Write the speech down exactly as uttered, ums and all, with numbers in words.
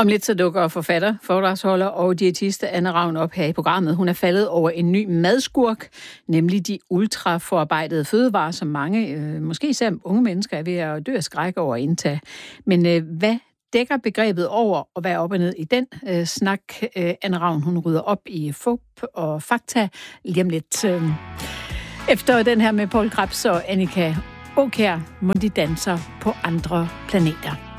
Om lidt så dukker forfatter, foredragsholder og diætist Anne Ravn op her i programmet. Hun er faldet over en ny madskurk, nemlig de ultraforarbejdede fødevarer, som mange, øh, måske især unge mennesker, er ved at dø af skræk over at indtage. Men øh, hvad dækker begrebet over og hvad er op og ned i den øh, snak? Øh, Anne Ravn, hun rydder op i fup og fakta lige om lidt. Øh, efter den her med Poul Krebs og Annika Aakjær, må de danser på andre planeter.